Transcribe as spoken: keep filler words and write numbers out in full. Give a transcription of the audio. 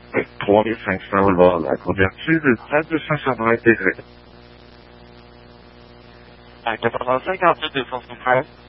trois mille cinq cents dollars la couverture à deux cent soixante degrés. À quatre cent cinquante-huit deux cent soixante.